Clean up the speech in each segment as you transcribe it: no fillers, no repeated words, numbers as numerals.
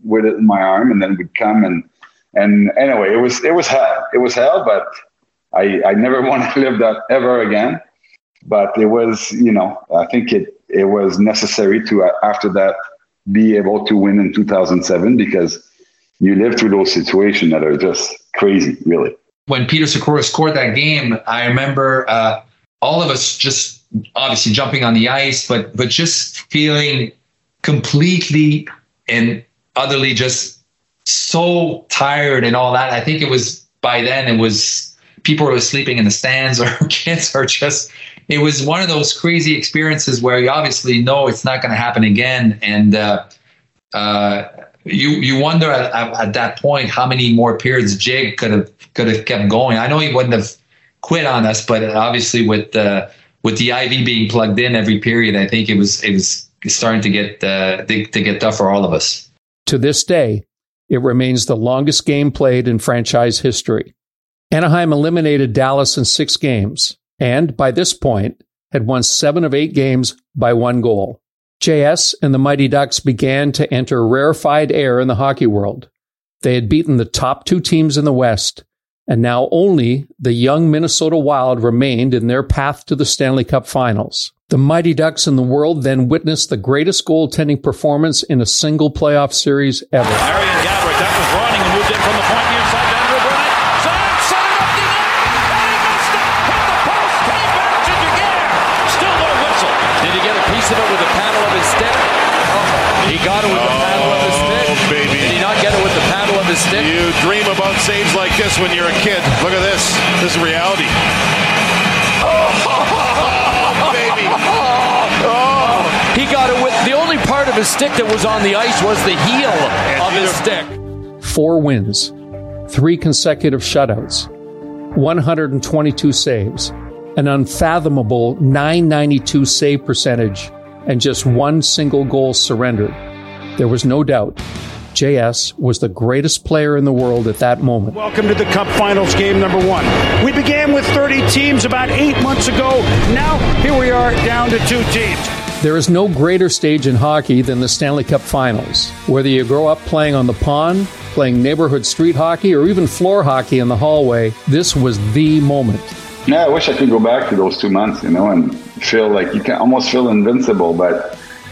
with it in my arm, and then would come and anyway, it was hell. It was hell, but I never want to live that ever again. But it was, I think it was necessary to, after that, be able to win in 2007, because you live through those situations that are just crazy, really. When Peter Sikora scored that game, I remember all of us just obviously jumping on the ice, but just feeling completely and utterly just so tired and all that. I think it was by then, it was people were sleeping in the stands, or kids are just, it was one of those crazy experiences where you obviously know it's not going to happen again. And you wonder at that point how many more periods Jake could have kept going. I know he wouldn't have quit on us, but obviously with the IV being plugged in every period, I think it was starting to get tough for all of us. To this day, it remains the longest game played in franchise history. Anaheim eliminated Dallas in 6 games, and by this point, had won 7 of 8 games by 1 goal. JS and the Mighty Ducks began to enter rarefied air in the hockey world. They had beaten the top 2 teams in the West, and now only the young Minnesota Wild remained in their path to the Stanley Cup Finals. The Mighty Ducks in the world then witnessed the greatest goaltending performance in a single playoff series ever. Marian Gaborik, that was running and moved in from the point near side to Andrew Burnett. Set it up the net, and he missed it! Hit the post, came back to Giguère. Still no whistle. Did he get a piece of it with the paddle of his stick? He got it with the paddle of his stick. Oh, baby. Did he not get it with the paddle of his stick? You dream about saves like this when you're a kid. Look at this. This is reality. Baby. Oh. He got it with the only part of his stick that was on the ice was the heel of his stick. 4 wins, 3 consecutive shutouts, 122 saves, an unfathomable .992 save percentage, and just 1 single goal surrendered. There was no doubt JS was the greatest player in the world at that moment. Welcome to the Cup Finals game number 1. We began with 30 teams about 8 months ago. Now, here we are down to 2 teams. There is no greater stage in hockey than the Stanley Cup Finals. Whether you grow up playing on the pond, playing neighborhood street hockey, or even floor hockey in the hallway, this was the moment. Yeah, I wish I could go back to those 2 months, and feel like you can almost feel invincible, but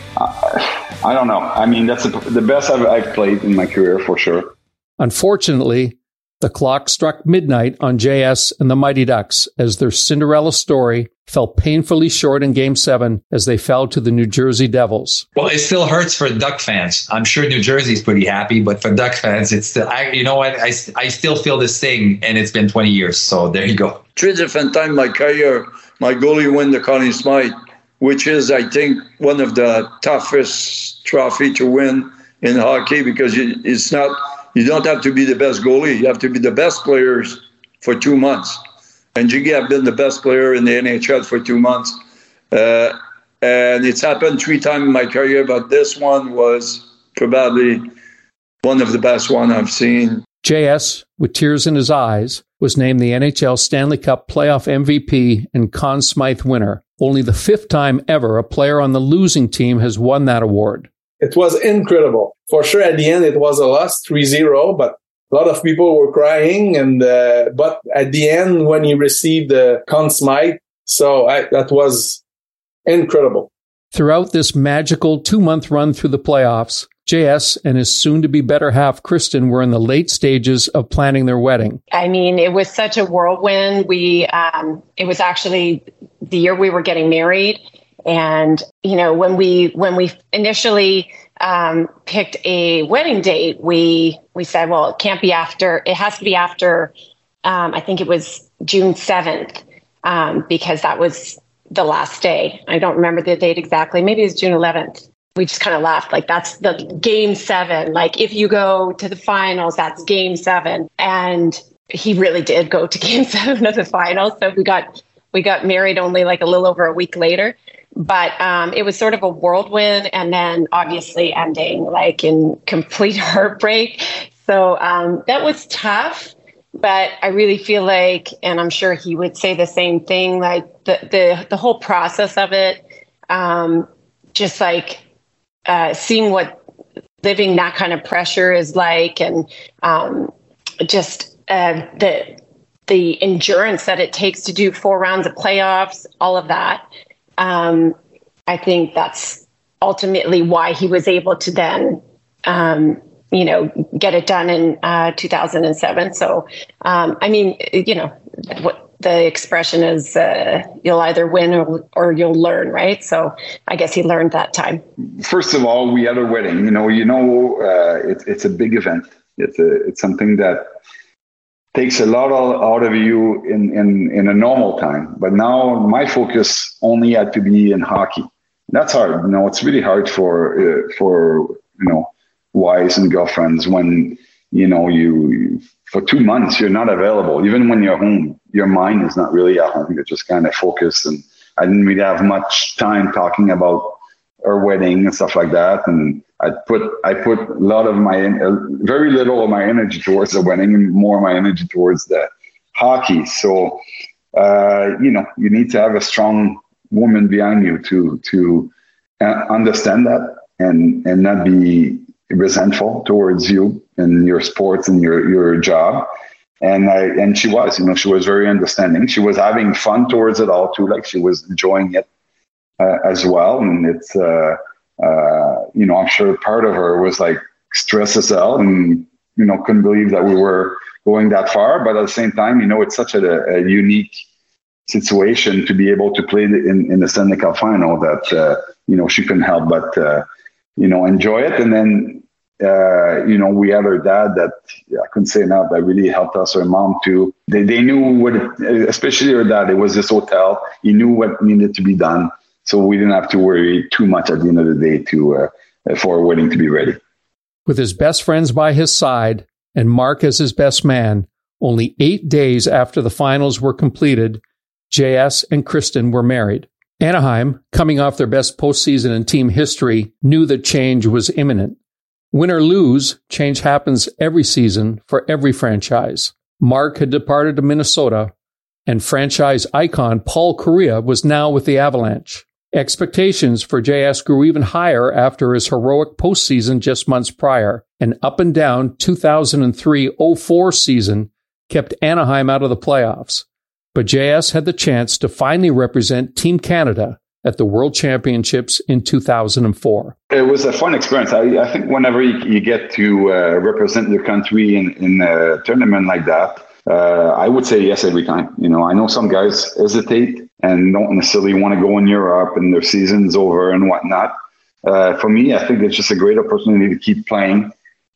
I don't know. I mean, that's the best I've played in my career for sure. Unfortunately, the clock struck midnight on JS and the Mighty Ducks as their Cinderella story fell painfully short in Game 7 as they fell to the New Jersey Devils. Well, it still hurts for Duck fans. I'm sure New Jersey's pretty happy, but for Duck fans, it's still, you know what? I still feel this thing, and it's been 20 years. So there you go. Three different times in my career, my goalie won the Conn Smythe, which is, I think, one of the toughest trophy to win in hockey, because it's not, you don't have to be the best goalie. You have to be the best players for 2 months. And Jiggy have been the best player in the NHL for 2 months. And it's happened 3 times in my career, but this one was probably one of the best one I've seen. JS, with tears in his eyes, was named the NHL Stanley Cup playoff MVP and Conn Smythe winner. Only the 5th time ever a player on the losing team has won that award. It was incredible. For sure, at the end, it was a loss, 3-0, but a lot of people were crying. And but at the end, when he received the Conn Smythe, that was incredible. Throughout this magical 2-month run through the playoffs, JS and his soon-to-be better half, Kristen, were in the late stages of planning their wedding. I mean, it was such a whirlwind. It was actually the year we were getting married. And, when we initially picked a wedding date, we said, well, it has to be after, I think it was June 7th, because that was the last day. I don't remember the date exactly. Maybe it was June 11th. We just kind of laughed, like that's the Game 7. Like if you go to the finals, that's Game 7. And he really did go to Game 7 of the finals. So we got married only like a little over a week later. But it was sort of a whirlwind, and then obviously ending like in complete heartbreak. So that was tough, but I really feel like, and I'm sure he would say the same thing, like the whole process of it, just like seeing what living that kind of pressure is like, and just the endurance that it takes to do 4 rounds of playoffs, all of that. I think that's ultimately why he was able to then, get it done in 2007. So, what the expression is, you'll either win or you'll learn, right? So I guess he learned that time. First of all, we had a wedding. It's a big event. It's something that takes a lot out of you in a normal time. But now my focus only had to be in hockey. That's hard. It's really hard for wives and girlfriends when, you for 2 months, you're not available. Even when you're home, your mind is not really at home. You're just kind of focused. And I didn't really have much time talking about our wedding and stuff like that. And I put a lot of very little of my energy towards the wedding and more of my energy towards the hockey. So, you need to have a strong woman behind you to understand that and not be resentful towards you and your sports and your job. And she was very understanding. She was having fun towards it all too. Like she was enjoying it as well. And it's, I'm sure part of her was like stressed as hell and, couldn't believe that we were going that far. But at the same time, it's such a unique situation to be able to play in the Stanley Cup final that, she couldn't help but, enjoy it. And then, we had her dad that I couldn't say enough, that really helped us, her mom too. They knew especially her dad, it was this hotel. He knew what needed to be done. So we didn't have to worry too much at the end of the day for a wedding to be ready. With his best friends by his side and Mark as his best man, only 8 days after the finals were completed, JS and Kristen were married. Anaheim, coming off their best postseason in team history, knew that change was imminent. Win or lose, change happens every season for every franchise. Mark had departed to Minnesota, and franchise icon Paul Kariya was now with the Avalanche. Expectations for JS grew even higher after his heroic postseason just months prior. An up-and-down 2003-04 season kept Anaheim out of the playoffs. But JS had the chance to finally represent Team Canada at the World Championships in 2004. It was a fun experience. I think whenever you get to represent your country in a tournament like that, I would say yes every time. I know some guys hesitate and don't necessarily want to go in Europe and their season's over and whatnot. For me, I think it's just a great opportunity to keep playing.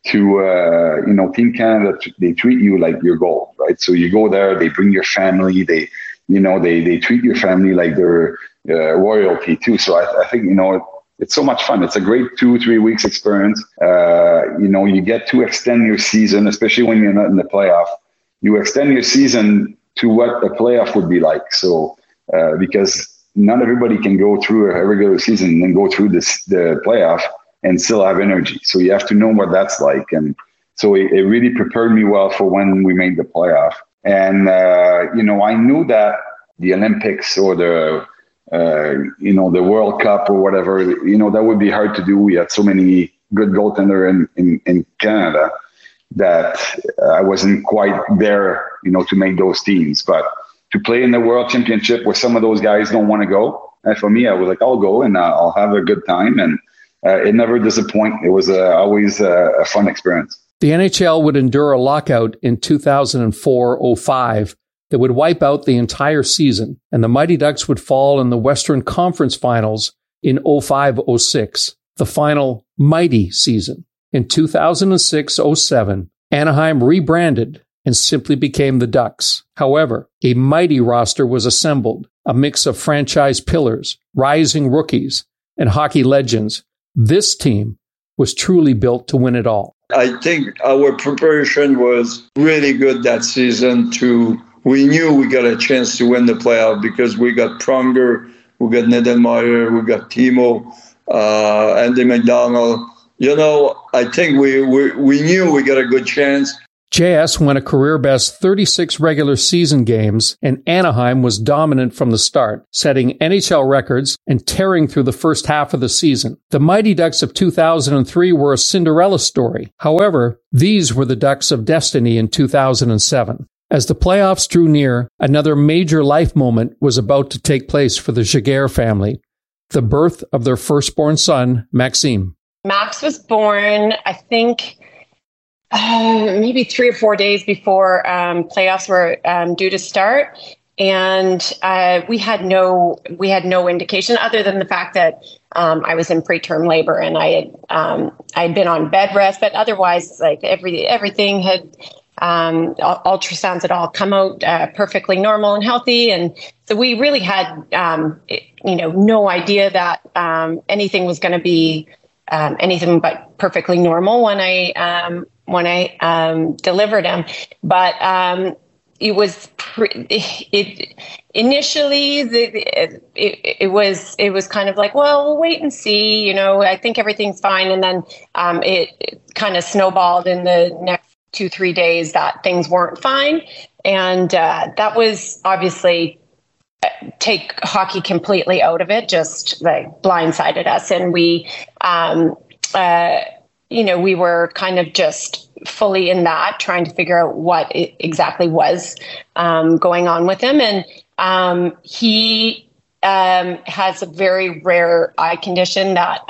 To Team Canada, they treat you like your goal, right? So you go there, they bring your family, they treat your family like they're royalty too. So I think it's so much fun. It's a great 2-3 weeks experience. You get to extend your season, especially when you're not in the playoff. You extend your season to what a playoff would be like. So because not everybody can go through a regular season and then go through the playoff and still have energy. So you have to know what that's like. And so it really prepared me well for when we made the playoff. And, I knew that the Olympics or the World Cup or whatever, that would be hard to do. We had so many good goaltenders in Canada that I wasn't quite there, to make those teams. But to play in the World Championship where some of those guys don't want to go, and for me, I was like, I'll go and I'll have a good time. And it never disappointed. It was always a fun experience. The NHL would endure a lockout in 2004-05 that would wipe out the entire season, and the Mighty Ducks would fall in the Western Conference Finals in 05-06, the final Mighty season. In 2006-07, Anaheim rebranded and simply became the Ducks. However, a mighty roster was assembled, a mix of franchise pillars, rising rookies, and hockey legends. This team was truly built to win it all. I think our preparation was really good that season. We knew we got a chance to win the playoff because we got Pronger, we got Niedermayer, we got Timo, Andy McDonald. I think we knew we got a good chance. JS won a career-best 36 regular season games, and Anaheim was dominant from the start, setting NHL records and tearing through the first half of the season. The Mighty Ducks of 2003 were a Cinderella story. However, these were the Ducks of destiny in 2007. As the playoffs drew near, another major life moment was about to take place for the Giguère family, the birth of their firstborn son, Maxime. Max was born, I think, maybe 3 or 4 days before playoffs were due to start, and we had no indication other than the fact that I was in preterm labor and I had been on bed rest, but otherwise, like everything had ultrasounds had all come out perfectly normal and healthy, and so we really had no idea that anything was going to be anything but perfectly normal when I delivered him. But it was initially it was kind of like, well, we'll wait and see. I think everything's fine, and then it kind of snowballed in the next 2-3 days that things weren't fine, and that was obviously take hockey completely out of it, just like blindsided us, and we we were kind of just fully in that, trying to figure out what it exactly was going on with him. And he has a very rare eye condition that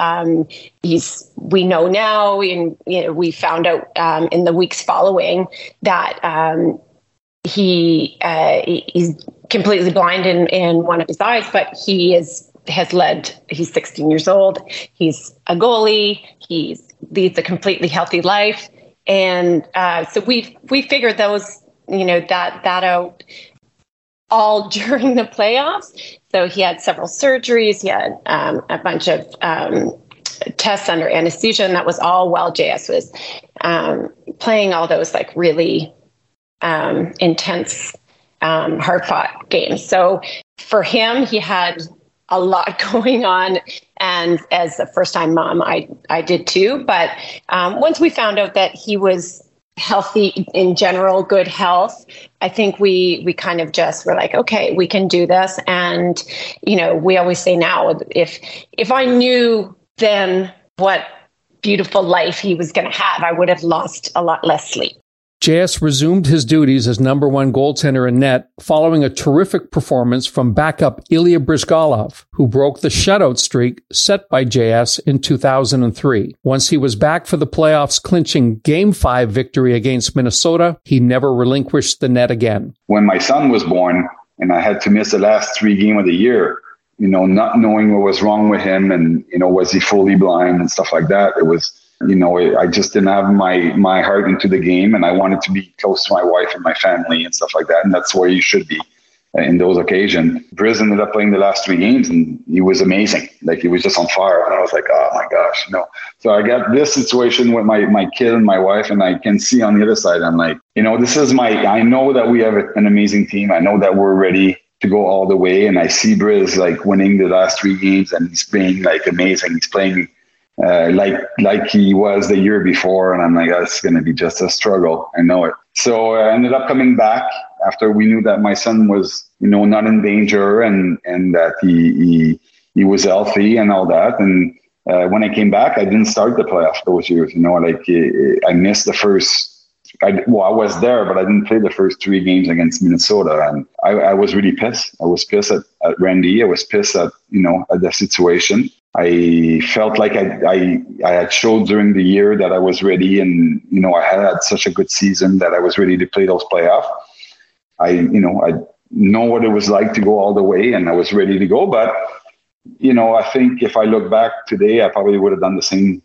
we know now, and we found out in the weeks following that he's completely blind in one of his eyes, but he's 16 years old. He's a goalie. He leads a completely healthy life. And so we figured those, that out all during the playoffs. So he had several surgeries. He had a bunch of tests under anesthesia, and that was all while JS was playing all those like really intense, hard-fought games. So for him, he had a lot going on, and as a first-time mom, I did too. But once we found out that he was healthy in general, good health, I think we kind of just were like, okay, we can do this. And we always say now, if I knew then what beautiful life he was going to have, I would have lost a lot less sleep. JS resumed his duties as number one goaltender in net following a terrific performance from backup Ilya Bryzgalov, who broke the shutout streak set by JS in 2003. Once he was back for the playoffs clinching Game 5 victory against Minnesota, he never relinquished the net again. When my son was born and I had to miss the last 3 games of the year, not knowing what was wrong with him and, was he fully blind and stuff like that, it was... I just didn't have my heart into the game, and I wanted to be close to my wife and my family and stuff like that. And that's where you should be in those occasions. Briz ended up playing the last 3 games, and he was amazing. Like, he was just on fire. And I was like, oh my gosh, no. So I got this situation with my kid and my wife, and I can see on the other side, I'm like, this is I know that we have an amazing team. I know that we're ready to go all the way. And I see Briz like winning the last 3 games, and he's playing like amazing. He's playing like he was the year before, and I'm like, that's going to be just a struggle. I know it. So I ended up coming back after we knew that my son was, not in danger and that he was healthy and all that. And when I came back, I didn't start the playoff those years. I missed the first. I was there, but I didn't play the first 3 games against Minnesota, and I was really pissed. I was pissed at Randy. I was pissed at at the situation. I felt like I had showed during the year that I was ready, and I had such a good season that I was ready to play those playoffs. I know what it was like to go all the way, and I was ready to go. But I think if I look back today, I probably would have done the same.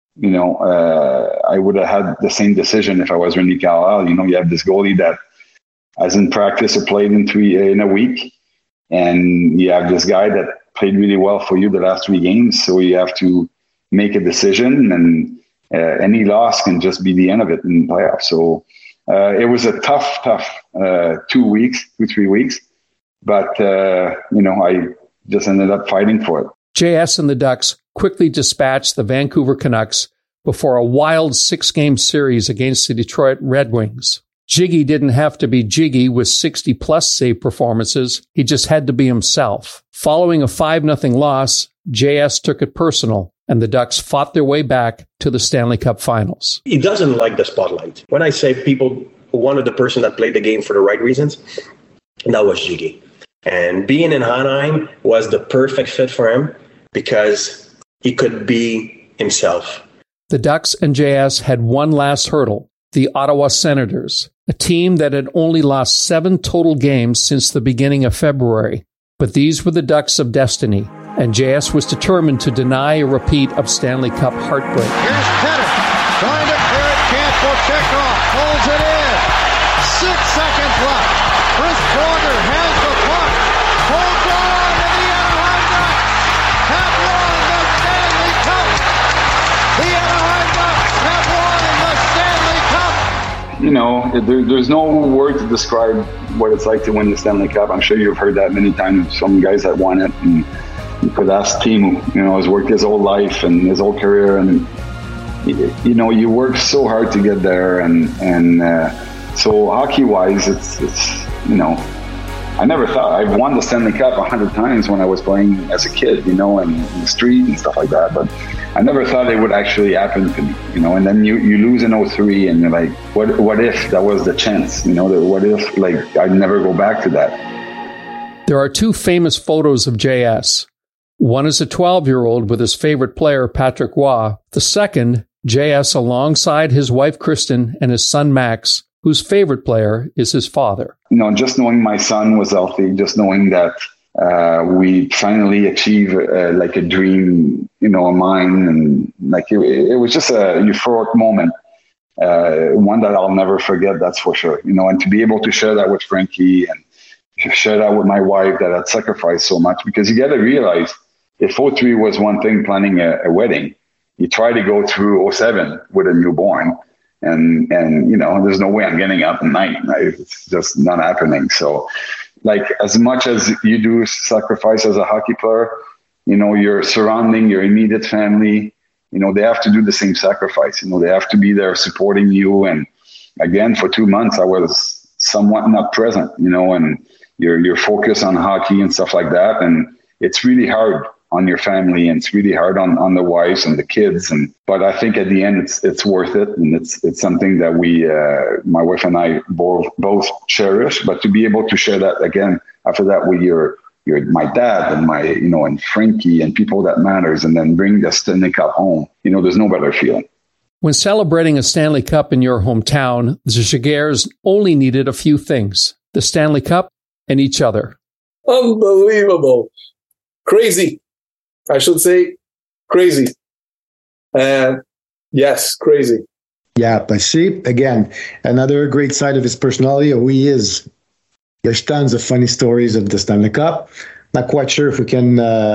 I would have had the same decision if I was Randy Carlyle. You have this goalie that hasn't practiced or played in a week, and you have this guy that played really well for you the last 3 games. So you have to make a decision, and any loss can just be the end of it in the playoffs. So it was a tough 2-3 weeks, but I just ended up fighting for it. JS and the Ducks quickly dispatched the Vancouver Canucks before a wild 6-game series against the Detroit Red Wings. Jiggy didn't have to be Jiggy with 60-plus save performances. He just had to be himself. Following a 5-0 loss, JS took it personal, and the Ducks fought their way back to the Stanley Cup Finals. He doesn't like the spotlight. When I say people wanted the person that played the game for the right reasons, that was Jiggy. And being in Anaheim was the perfect fit for him because he could be himself. The Ducks and JS had one last hurdle, the Ottawa Senators, a team that had only lost 7 total games since the beginning of February. But these were the Ducks of destiny, and JS was determined to deny a repeat of Stanley Cup heartbreak. Here's Pettit, trying to clear it, can't go Chekhov, holds it in. 6 seconds left. Chris Pronger has the puck, holds on, and the Anaheim Ducks have won the Stanley Cup. The Anaheim Ducks have won the Stanley Cup. You know, there's no word to describe what it's like to win the Stanley Cup. I'm sure you've heard that many times from guys that won it. And you could ask Team, has worked his whole life and his whole career. And, you work so hard to get there. And so hockey-wise, it's I never thought I've won the Stanley Cup 100 times when I was playing as a kid, and in the street and stuff like that. But I never thought it would actually happen to me, and then you lose in 2003 and you're like, what if that was the chance, what if I'd never go back to that. There are 2 famous photos of JS. One is a 12-year-old with his favorite player, Patrick Roy. The second, JS alongside his wife, Kristen, and his son, Max, whose favorite player is his father. Just knowing my son was healthy, just knowing that we finally achieved a dream, of mine, and it was just a euphoric moment, one that I'll never forget. That's for sure. And to be able to share that with Frankie and share that with my wife that had sacrificed so much, because you got to realize if 2003 was one thing, planning a wedding, you try to go through 2007 with a newborn. And there's no way I'm getting up at night. It's just not happening. So, as much as you do sacrifice as a hockey player, you're surrounding your immediate family. They have to do the same sacrifice. They have to be there supporting you. And again, for 2 months, I was somewhat not present. And you're focused on hockey and stuff like that. And it's really hard on your family, and it's really hard on the wives and the kids. But I think at the end, it's worth it, and it's something that we, my wife and I, both cherish. But to be able to share that again after that with your my dad and my and Frankie and people that matters, and then bring the Stanley Cup home, there's no better feeling. When celebrating a Stanley Cup in your hometown, the Giguères only needed a few things: the Stanley Cup and each other. Unbelievable, crazy. I should say crazy. Yes, crazy. Yeah, but see, again, another great side of his personality, who he is. There's tons of funny stories of the Stanley Cup. Not quite sure if we can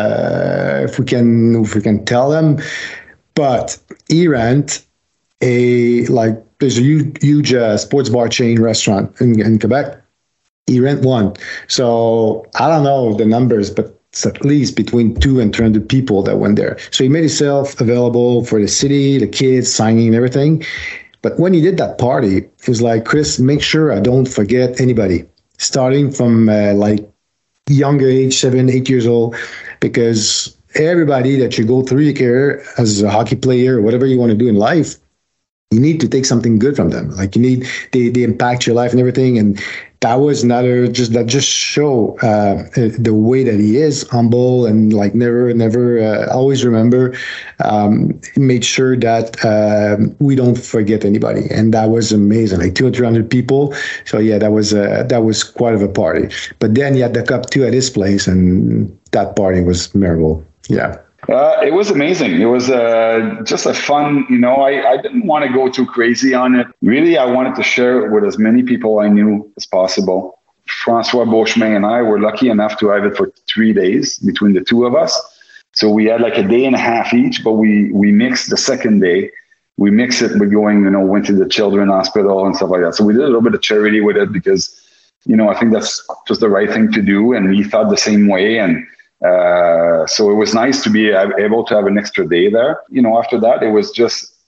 tell them, but he ran there's a huge sports bar chain restaurant in Quebec. He ran one, so I don't know the numbers, but it's at least between 200 and 300 people that went there. So he made himself available for the city, the kids, signing and everything. But when he did that party, it was like, Chris, make sure I don't forget anybody, starting from younger age, 7, 8 years old, because everybody that you go through your career as a hockey player or whatever you want to do in life, you need to take something good from them. They impact your life and everything. And that was another that show the way that he is, humble and never always remember. Made sure that we don't forget anybody, and that was amazing. 200-300 people. So yeah, that was quite of a party. But then he had the cup too at his place, and that party was memorable. Yeah. It was amazing. It was just a fun, I didn't want to go too crazy on it. Really, I wanted to share it with as many people I knew as possible. Francois Beauchemin and I were lucky enough to have it for 3 days between the two of us. So we had a day and a half each, but we mixed the second day. We mixed it with went to the children's hospital and stuff like that. So we did a little bit of charity with it because, I think that's just the right thing to do. And we thought the same way. And so it was nice to be able to have an extra day there. After that, it was just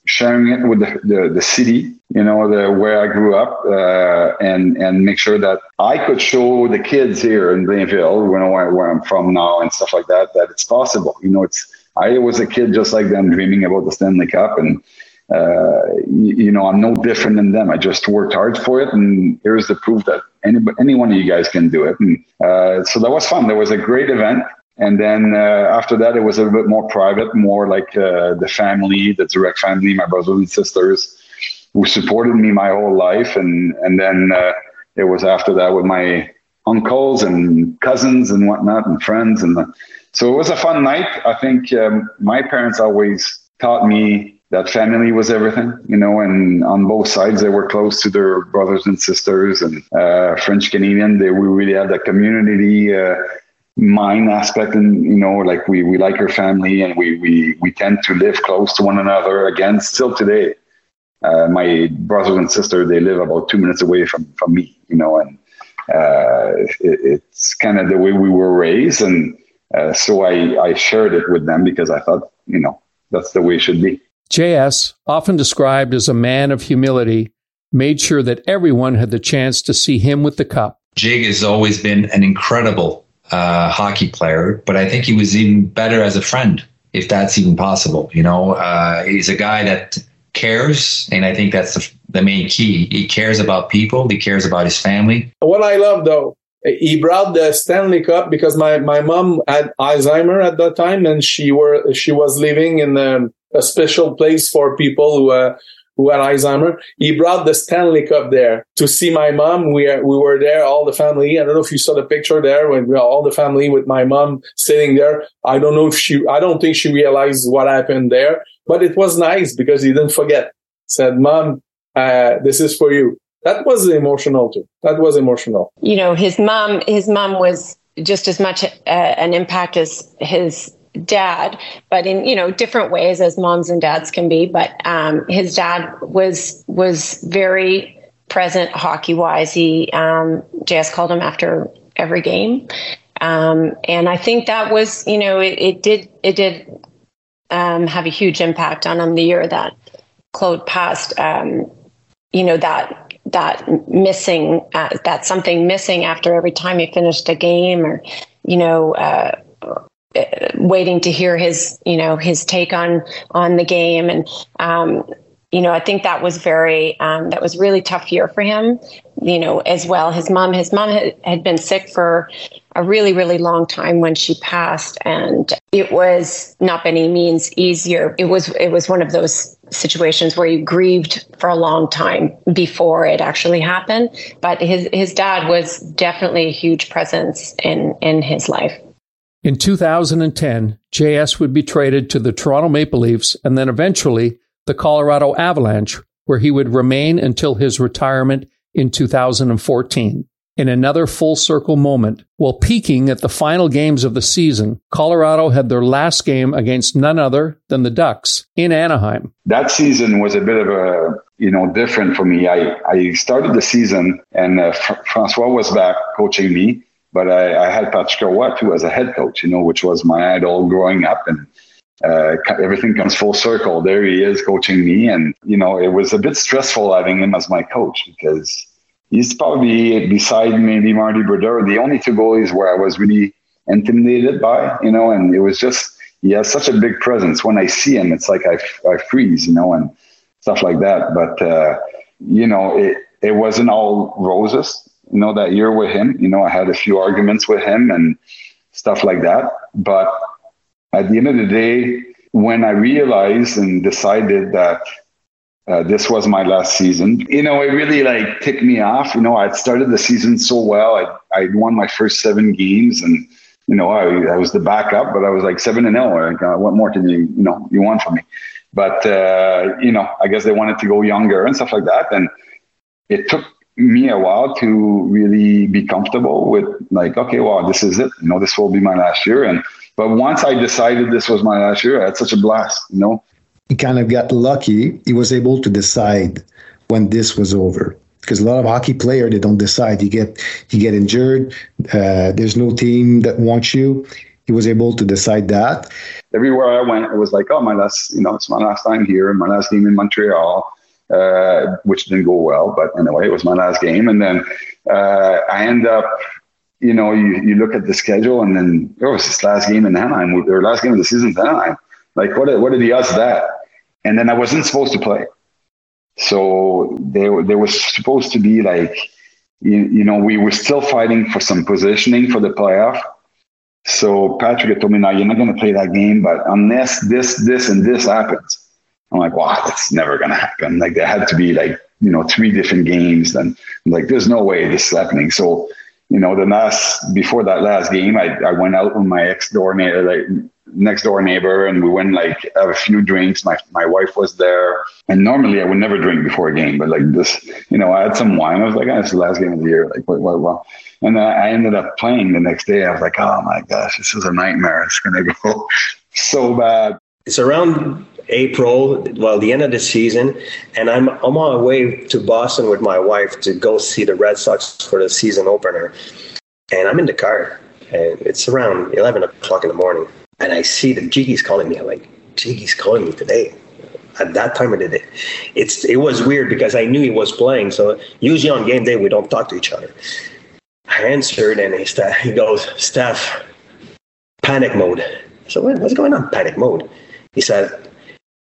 sharing it with the city, where I grew up, and make sure that I could show the kids here in Blainville, where I'm from now and stuff like that it's possible. I was a kid just like them, dreaming about the Stanley Cup, and I'm no different than them. I just worked hard for it, and here's the proof that any one of you guys can do it. And so that was fun. There was a great event. And then after that, it was a little bit more private, more like the family, the direct family, my brothers and sisters, who supported me my whole life. And then it was after that with my uncles and cousins and whatnot and friends. So it was a fun night. I think my parents always taught me that family was everything, and on both sides, they were close to their brothers and sisters, and French Canadian, we really had that community mind aspect, and like we like our family, and we tend to live close to one another. Again, still today, my brothers and sister, they live about 2 minutes away from me, and it's kind of the way we were raised, and so I shared it with them because I thought that's the way it should be. JS, often described as a man of humility, made sure that everyone had the chance to see him with the cup. Jig has always been an incredible hockey player, but I think he was even better as a friend, if that's even possible. He's a guy that cares, and I think that's the main key. He cares about people. He cares about his family. What I love, though, he brought the Stanley Cup because my mom had Alzheimer at that time, and she was living in a special place for people who had Alzheimer. He brought the Stanley Cup there to see my mom. We were there, all the family. I don't know if you saw the picture there when all the family with my mom sitting there. I don't think she realized what happened there, but it was nice because he didn't forget. Said, "Mom, this is for you." That was emotional too. That was emotional. His mom was just as much an impact as his dad, but in different ways, as moms and dads can be. But his dad was very present hockey wise. He JS called him after every game, and I think that was it did have a huge impact on him the year that Claude passed. That missing that something missing after every time he finished a game, or waiting to hear his take on the game. And, I think that was that was really tough year for him, as well. His mom had been sick for a really, really long time when she passed, and it was not by any means easier. It was one of those situations where you grieved for a long time before it actually happened. But his dad was definitely a huge presence in his life. In 2010, JS would be traded to the Toronto Maple Leafs and then eventually the Colorado Avalanche, where he would remain until his retirement in 2014. In another full circle moment, while peaking at the final games of the season, Colorado had their last game against none other than the Ducks in Anaheim. That season was a bit of a, different for me. I started the season and Francois was back coaching me, but I had Patrick Roy too as a head coach, which was my idol growing up, and everything comes full circle. There he is coaching me, and it was a bit stressful having him as my coach because he's probably, beside maybe Marty Brodeur, the only two goalies where I was really intimidated by, and it was just, he has such a big presence. When I see him, it's like I freeze, and stuff like that. But it wasn't all roses. That year with him, I had a few arguments with him and stuff like that. But at the end of the day, when I realized and decided that this was my last season, it really ticked me off. I'd started the season so well. I'd won my first 7 games, and I was the backup, but I was 7-0. What more can you want from me? But I guess they wanted to go younger and stuff like that, and it took me a while to really be comfortable with okay, well, this is it. This will be my last year. But once I decided this was my last year, I had such a blast. He kind of got lucky. He was able to decide when this was over, because a lot of hockey players, they don't decide. You get injured. There's no team that wants you. he was able to decide that. Everywhere I went, it was like, oh, it's my last time here, my last game in Montreal, which didn't go well. But anyway, it was my last game. And then I end up, you look at the schedule, and then it was his last game in Anaheim, their last game of the season in Anaheim. Like, what are the odds of that? And then I wasn't supposed to play. So there was supposed to be like, we were still fighting for some positioning for the playoff. So Patrick had told me, no, you're not going to play that game, but unless this, and this happens. I'm like, wow, that's never going to happen. Like, there had to be like, 3 different games. Then I'm like, there's no way this is happening. So, before that last game, I went out with my next door neighbor, and we went like have a few drinks. My wife was there, and normally I would never drink before a game, but like this, I had some wine. I was like, it's the last game of the year. Like, what? And I ended up playing the next day. I was like, oh my gosh, this is a nightmare. It's going to go so bad. It's around April, the end of the season, and I'm on my way to Boston with my wife to go see the Red Sox for the season opener. And I'm in the car, and it's around 11 o'clock in the morning. And I see that Jiggy's calling me. I'm like, Jiggy's calling me today. At that time of the day. It was weird because I knew he was playing. So usually on game day, we don't talk to each other. I answered, and he goes, Steph, panic mode. So what's going on, panic mode? He said,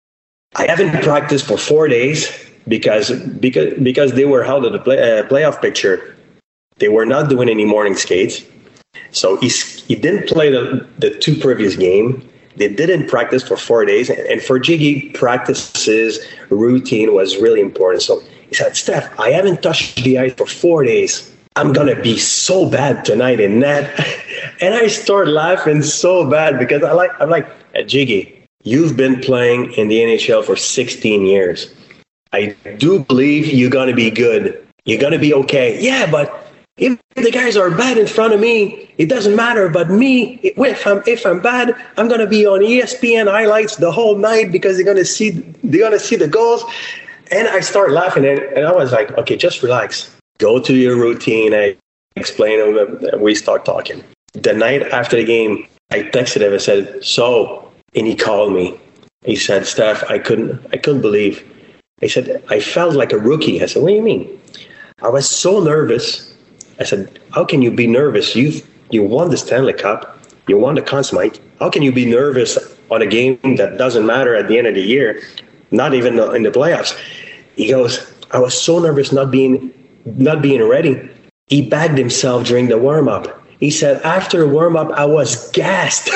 I haven't practiced for 4 days because they were out of the playoff picture. They were not doing any morning skates. So he didn't play the 2 previous games. They didn't practice for 4 days. And for Jiggy, practices routine was really important. So he said, Steph, I haven't touched the ice for 4 days. I'm going to be so bad tonight in net. And I start laughing so bad because I'm like, Jiggy, you've been playing in the NHL for 16 years. I do believe you're going to be good. You're going to be okay. Yeah, but if the guys are bad in front of me, it doesn't matter. But me, if I'm bad, I'm going to be on ESPN highlights the whole night because they're going to see the goals. And I start laughing, and I was like, okay, just relax. Go to your routine. I explain it, and we start talking. The night after the game, I texted him and said, and he called me. He said, Steph, I couldn't believe. He said, I felt like a rookie. I said, what do you mean? I was so nervous. I said, how can you be nervous? You won the Stanley Cup. You won the Conn Smythe. How can you be nervous on a game that doesn't matter at the end of the year, not even in the playoffs? He goes, I was so nervous not being ready. He bagged himself during the warm-up. He said, after warm-up, I was gassed.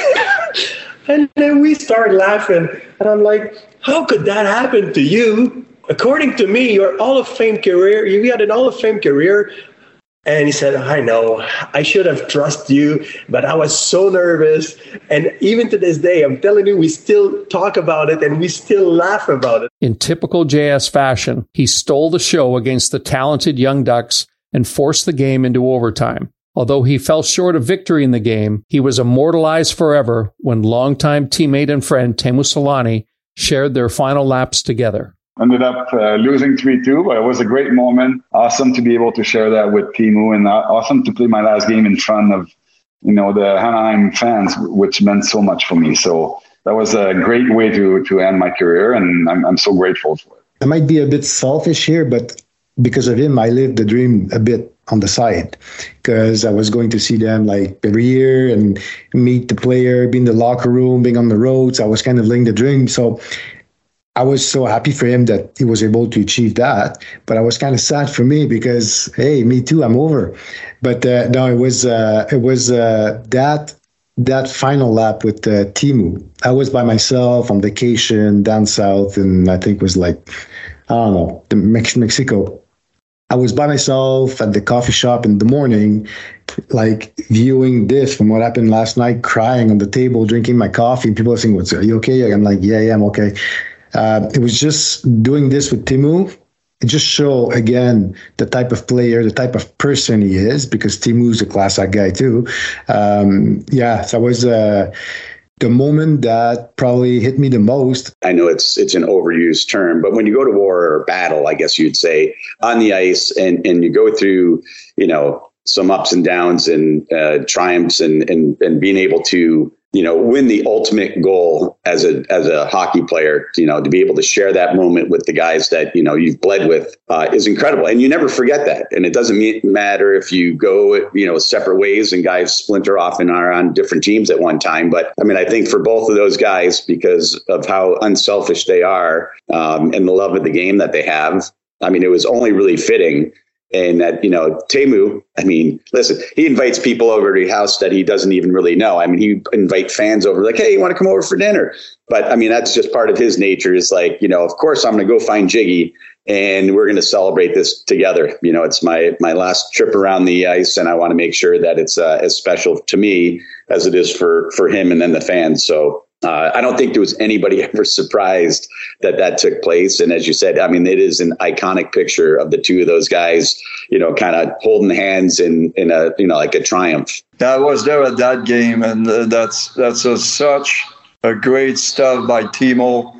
And then we start laughing. And I'm like, how could that happen to you? According to me, you had an Hall of Fame career. And he said, I know, I should have trusted you, but I was so nervous. And even to this day, I'm telling you, we still talk about it and we still laugh about it. In typical JS fashion, he stole the show against the talented Young Ducks and forced the game into overtime. Although he fell short of victory in the game, he was immortalized forever when longtime teammate and friend Teemu Selanne shared their final laps together. Ended up losing 3-2, but it was a great moment. Awesome to be able to share that with Teemu, and awesome to play my last game in front of, the Anaheim fans, which meant so much for me. So that was a great way to end my career, and I'm so grateful for it. I might be a bit selfish here, but because of him, I lived the dream a bit on the side, because I was going to see them like every year and meet the player, be in the locker room, being on the roads. I was kind of living the dream. So I was so happy for him that he was able to achieve that, but I was kind of sad for me because, hey, me too, I'm over. But no, it was that final lap with Teemu. I was by myself on vacation down south, and I think it was like, I don't know, Mexico. I was by myself at the coffee shop in the morning, like viewing this from what happened last night, crying on the table, drinking my coffee. People are saying, "Are you okay?" I'm like, yeah, I'm okay. It was just doing this with Teemu. It just show again the type of player, the type of person he is, because Teemu's a class act guy too. So that was the moment that probably hit me the most. I know it's an overused term, but when you go to war or battle, I guess you'd say, on the ice, and you go through, some ups and downs and triumphs and being able to win the ultimate goal as a hockey player, to be able to share that moment with the guys that, you've bled with is incredible. And you never forget that. And it doesn't matter if you go, separate ways and guys splinter off and are on different teams at one time. But I mean, I think for both of those guys, because of how unselfish they are and the love of the game that they have, I mean, it was only really fitting. And that, Teemu, I mean, listen, he invites people over to his house that he doesn't even really know. I mean, he invite fans over like, hey, you want to come over for dinner? But I mean, that's just part of his nature is like, of course I'm going to go find Jiggy and we're going to celebrate this together. It's my last trip around the ice and I want to make sure that it's as special to me as it is for him and then the fans. So I don't think there was anybody ever surprised that took place. And as you said, I mean, it is an iconic picture of the two of those guys, kind of holding hands in a, like a triumph. I was there at that game, and that's such a great stuff by Teemu.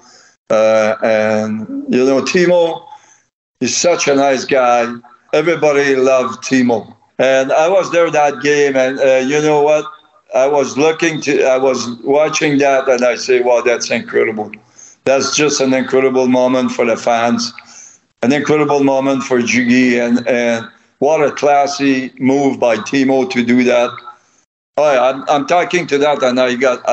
And, Teemu is such a nice guy. Everybody loved Teemu. And I was there that game, and you know what? I was watching that and I say, wow, that's incredible. That's just an incredible moment for the fans, an incredible moment for Jiggy, and what a classy move by Teemu to do that. I'm talking to that and I got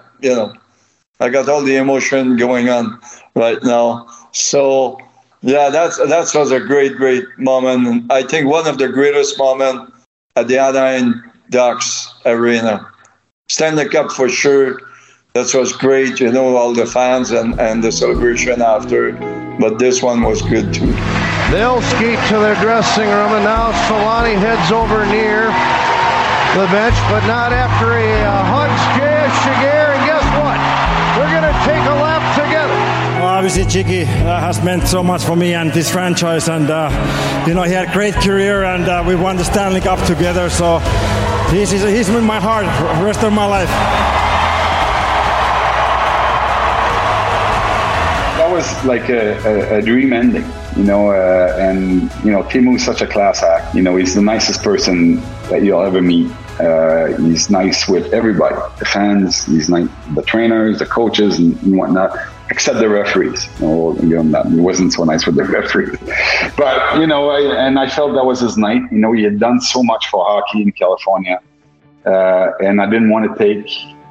all the emotion going on right now. So yeah, that was a great moment. And I think one of the greatest moments at the Anaheim Ducks Arena. Stanley Cup for sure. That was great, all the fans and the celebration after. But this one was good too. They'll skate to their dressing room, and now Solani heads over near the bench, but not after he hugs J.S. Giguère. And guess what? We're going to take a lap together. Well, obviously, Jiggy has meant so much for me and this franchise. And, he had a great career, and we won the Stanley Cup together. So he's in my heart the rest of my life. That was like a dream ending, and, Teemu's such a class act. He's the nicest person that you'll ever meet. He's nice with everybody, the fans, he's nice, the trainers, the coaches and whatnot, except the referees. He wasn't so nice with the referees. But, I felt that was his night. He had done so much for hockey in California. And I didn't want to take,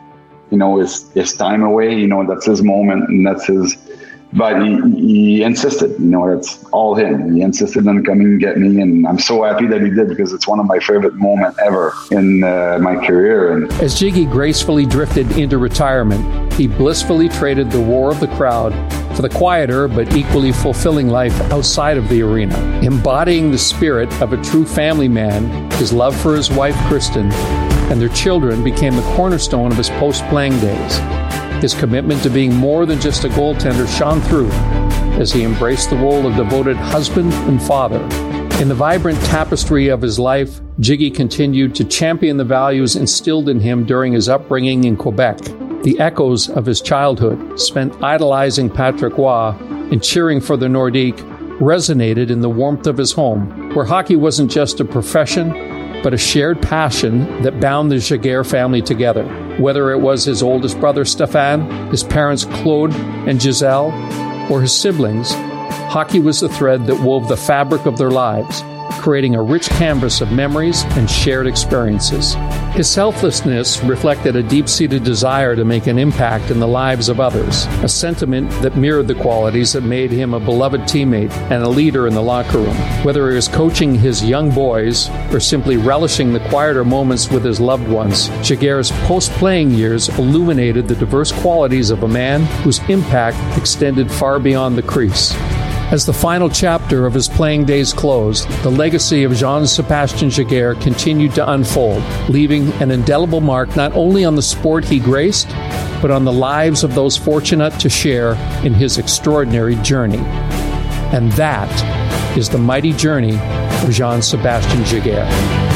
his time away. That's his moment and that's his... But he insisted, it's all him. He insisted on coming and get me, and I'm so happy that he did because it's one of my favorite moments ever in my career. And as Jiggy gracefully drifted into retirement, he blissfully traded the roar of the crowd for the quieter but equally fulfilling life outside of the arena. Embodying the spirit of a true family man, his love for his wife, Kristen, and their children became the cornerstone of his post-playing days. His commitment to being more than just a goaltender shone through as he embraced the role of devoted husband and father. In the vibrant tapestry of his life, Jiggy continued to champion the values instilled in him during his upbringing in Quebec. The echoes of his childhood, spent idolizing Patrick Roy and cheering for the Nordiques, resonated in the warmth of his home, where hockey wasn't just a profession, but a shared passion that bound the Giguère family together. Whether it was his oldest brother Stéphane, his parents Claude and Giselle, or his siblings, hockey was the thread that wove the fabric of their lives, creating a rich canvas of memories and shared experiences. His selflessness reflected a deep-seated desire to make an impact in the lives of others, a sentiment that mirrored the qualities that made him a beloved teammate and a leader in the locker room. Whether he was coaching his young boys or simply relishing the quieter moments with his loved ones, Giguère's post-playing years illuminated the diverse qualities of a man whose impact extended far beyond the crease. As the final chapter of his playing days closed, the legacy of Jean-Sébastien Giguère continued to unfold, leaving an indelible mark not only on the sport he graced, but on the lives of those fortunate to share in his extraordinary journey. And that is the mighty journey of Jean-Sébastien Giguère.